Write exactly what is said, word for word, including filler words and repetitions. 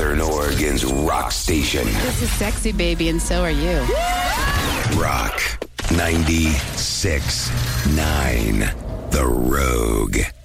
Eastern Oregon's rock station. This is Sexy Baby, and so are you. Rock ninety-six point nine, The Rogue.